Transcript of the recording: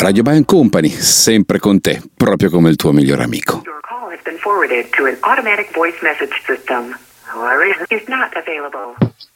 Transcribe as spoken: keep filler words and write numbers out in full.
Radio Band Company, sempre con te, proprio come il tuo migliore amico. Your call has been forwarded to an automatic voice message system. However, is not available.